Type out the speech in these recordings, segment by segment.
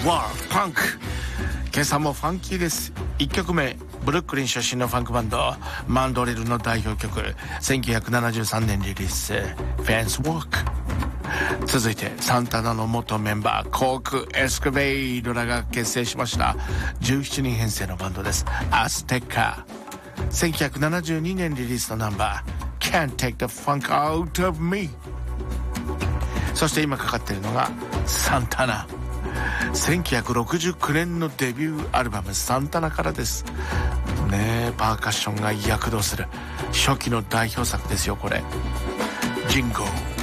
ワールドパンク。今朝もファンキーです。1曲目、ブルックリン出身のファンクバンドマンドリルの代表曲、1973年リリース、フェンスウォーク。続いてサンタナの元メンバーコーク・エスクベイドらが結成しました17人編成のバンドです。アステッカー。1972年リリースのナンバー Can't Take the Funk Out of Me。 そして今かかっているのがサンタナ。1969年のデビューアルバムサンタナからですね。パーカッションが躍動する初期の代表作ですよこれ。ジンゴー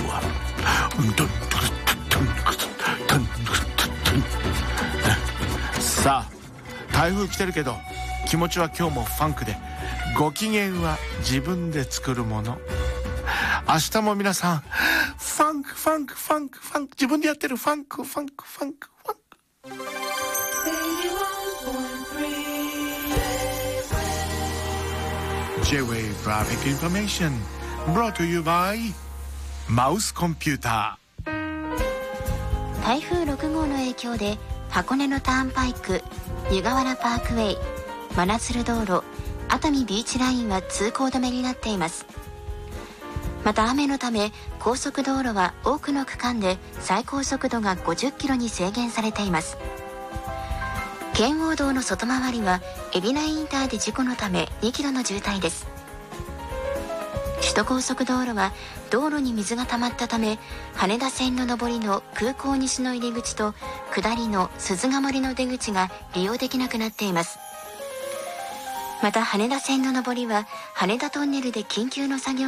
さあ台風来てるけど気持ちは今日もファンクで、ご機嫌は自分で作るもの。明日も皆さんファンクファンクファンクファンク、自分でやってるファンクファンクファンクファンク。J-Wave Traffic Information brought to you by マウスコンピューター。 台風6号の影響で箱根のターンパイク、湯河原パークウェイ、真鶴道路、熱海ビーチラインは通行止めになっています。また雨のため高速道路は多くの区間で最高速度が50キロに制限されています。圏央道の外回りは海老名インターで事故のため2キロの渋滞です。首都高速道路は道路に水が溜まったため羽田線の上りの空港西の入り口と下りの鈴ヶ森の出口が利用できなくなっています。また羽田線の上りは羽田トンネルで緊急の作業